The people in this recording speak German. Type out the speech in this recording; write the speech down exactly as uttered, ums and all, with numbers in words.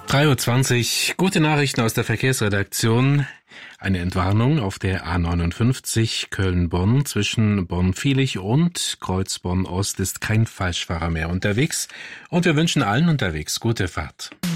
drei Uhr zwanzig, gute Nachrichten aus der Verkehrsredaktion. Eine Entwarnung auf der A neunundfünfzig Köln-Bonn zwischen Bonn-Viehlich und Kreuz Bonn-Ost ist kein Falschfahrer mehr unterwegs und wir wünschen allen unterwegs gute Fahrt.